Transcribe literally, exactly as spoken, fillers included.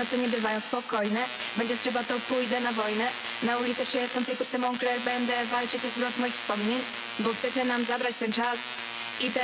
noce nie bywają spokojne. Będzie trzeba, to pójdę na wojnę. Na ulicę w świecącej kurtce Moncler będę walczyć o zwrot moich wspomnień. Bo chcecie nam zabrać ten czas.